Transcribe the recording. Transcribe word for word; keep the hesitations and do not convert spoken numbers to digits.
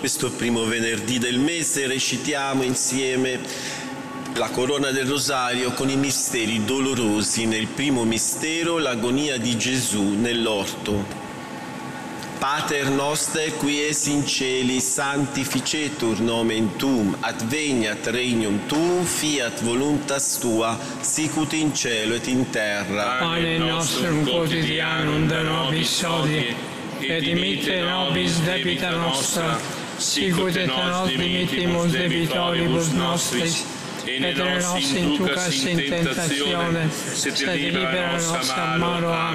questo primo venerdì del mese recitiamo insieme la corona del rosario con i misteri dolorosi. Nel primo mistero l'agonia di Gesù nell'orto. Pater noster qui es in celi, sanctificetur nomen tuum, adveniat regnum tuum, fiat voluntas tua, sicut in cielo et in terra. Pane nostrum quotidianum da nobis hodie, et dimitte nobis debita nostra, sicut et nos dimittimus debitoribus nostris, et ne nos inducas in tentazione, sed libera nos a malo. Amen.